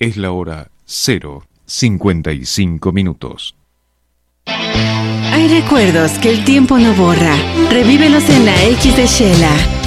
Es la hora 0:55. Hay recuerdos que el tiempo no borra. Revívelos en la X de Shela.